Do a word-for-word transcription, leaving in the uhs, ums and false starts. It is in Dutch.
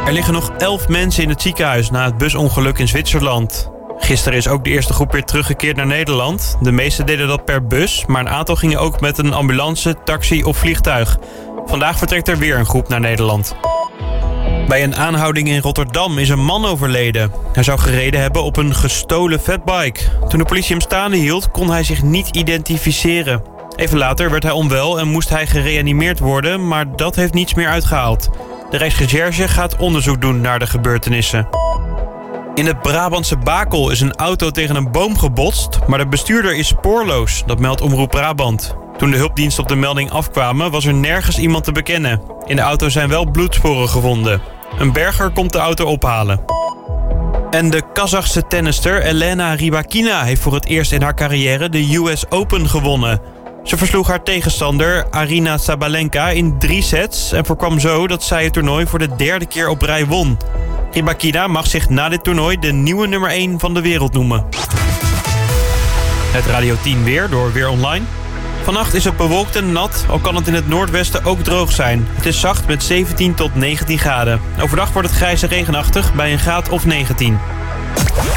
Er liggen nog elf mensen in het ziekenhuis na het busongeluk in Zwitserland. Gisteren is ook de eerste groep weer teruggekeerd naar Nederland. De meesten deden dat per bus, maar een aantal gingen ook met een ambulance, taxi of vliegtuig. Vandaag vertrekt er weer een groep naar Nederland. Bij een aanhouding in Rotterdam is een man overleden. Hij zou gereden hebben op een gestolen fatbike. Toen de politie hem staande hield, kon hij zich niet identificeren. Even later werd hij onwel en moest hij gereanimeerd worden, maar dat heeft niets meer uitgehaald. De Rijksrecherche gaat onderzoek doen naar de gebeurtenissen. In het Brabantse Bakel is een auto tegen een boom gebotst, maar de bestuurder is spoorloos, dat meldt Omroep Brabant. Toen de hulpdiensten op de melding afkwamen, was er nergens iemand te bekennen. In de auto zijn wel bloedsporen gevonden. Een berger komt de auto ophalen. En de Kazachse tennister Elena Rybakina heeft voor het eerst in haar carrière de U S Open gewonnen. Ze versloeg haar tegenstander Aryna Sabalenka in drie sets en voorkwam zo dat zij het toernooi voor de derde keer op rij won. Rybakina mag zich na dit toernooi de nieuwe nummer één van de wereld noemen. Het Radio tien weer door Weer Online. Vannacht is het bewolkt en nat, al kan het in het noordwesten ook droog zijn. Het is zacht met zeventien tot negentien graden. Overdag wordt het grijs en regenachtig bij een graad of negentien.